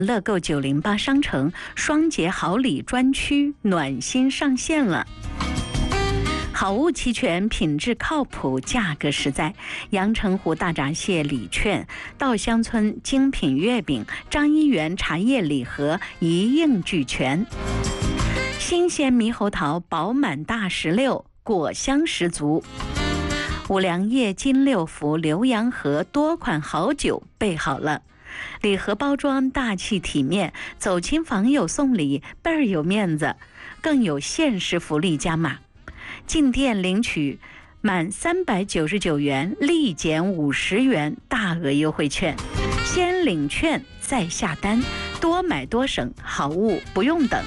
乐购908商城双节好礼专区暖心上线了。好物齐全，品质靠谱，价格实在。阳澄湖大闸蟹礼券、稻香村精品月饼、张一元茶叶礼盒一应俱全。新鲜猕猴桃饱满大16，果香十足。五粮液金六福浏阳河多款好酒备好了。礼盒包装大气体面，走亲访友送礼倍儿有面子，更有限时福利加码。进店领取满399元立减50元大额优惠券，先领券再下单，多买多省，好物不用等。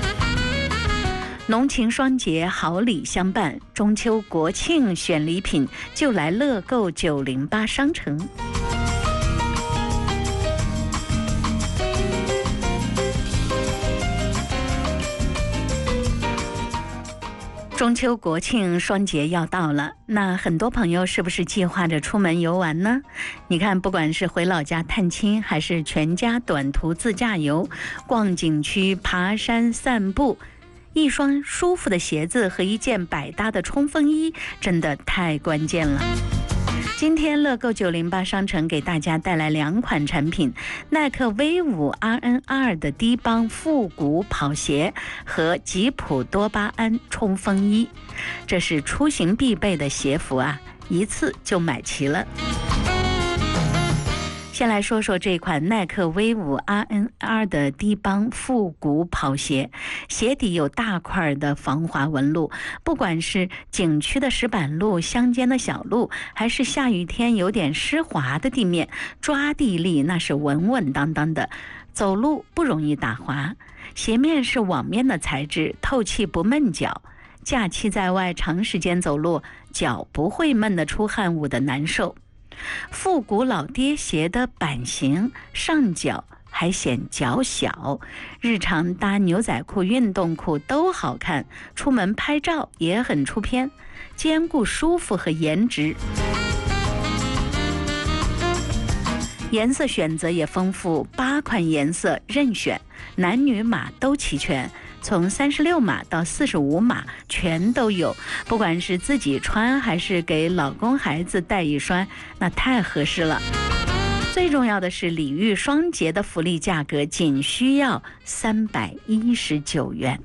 浓情双节好礼相伴，中秋国庆选礼品就来乐购908商城。中秋国庆双节要到了，那很多朋友是不是计划着出门游玩呢？你看，不管是回老家探亲，还是全家短途自驾游、逛景区、爬山散步，一双舒服的鞋子和一件百搭的冲锋衣真的太关键了。今天乐购908商城给大家带来2款产品，耐克 V5 RN2 的低帮复古跑鞋和吉普多巴胺冲锋衣，这是出行必备的鞋服啊，一次就买齐了。先来说说这款耐克 V5 RN2 的低帮复古跑鞋，鞋底有大块的防滑纹路，不管是景区的石板路、乡间的小路，还是下雨天有点湿滑的地面，抓地力那是稳稳当当的，走路不容易打滑。鞋面是网面的材质，透气不闷脚，假期在外长时间走路，脚不会闷得出汗雾的难受。复古老爹鞋的版型，上脚还显脚小，日常搭牛仔裤、运动裤都好看，出门拍照也很出片，兼顾舒服和颜值。颜色选择也丰富，8款颜色任选，男女码都齐全，从36码到45码全都有，不管是自己穿还是给老公孩子带一双，那太合适了。最重要的是礼遇双节的福利价格仅需要319元。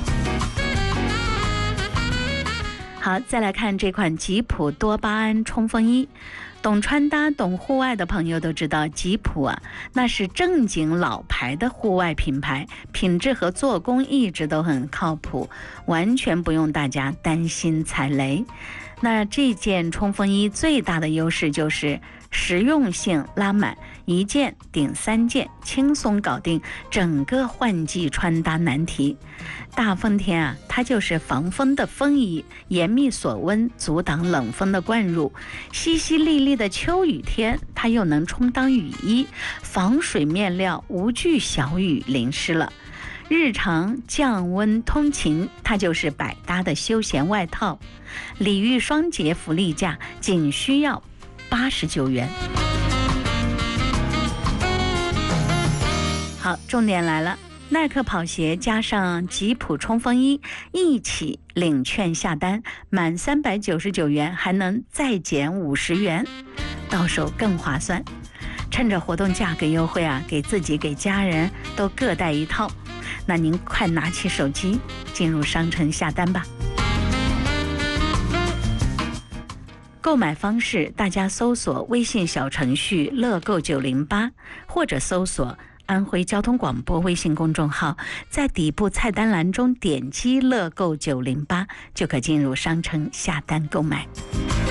好，再来看这款吉普多巴胺冲锋衣。懂穿搭懂户外的朋友都知道，吉普啊，那是正经老牌的户外品牌，品质和做工一直都很靠谱，完全不用大家担心踩雷。那这件冲锋衣最大的优势就是实用性拉满，一件顶3件，轻松搞定整个换季穿搭难题。大风天啊，它就是防风的风衣，严密锁温，阻挡冷风的灌入。淅淅沥沥的秋雨天，它又能充当雨衣，防水面料，无惧小雨淋湿了。日常降温通勤，它就是百搭的休闲外套。礼遇双节福利价仅需要89元。好，重点来了，耐克跑鞋加上吉普冲锋衣一起领券下单，满399元还能再减50元，到手更划算。趁着活动价格优惠啊，给自己给家人都各带一套。那您快拿起手机进入商城下单吧。购买方式，大家搜索微信小程序乐购908，或者搜索安徽交通广播微信公众号，在底部菜单栏中点击乐购908，就可进入商城下单购买。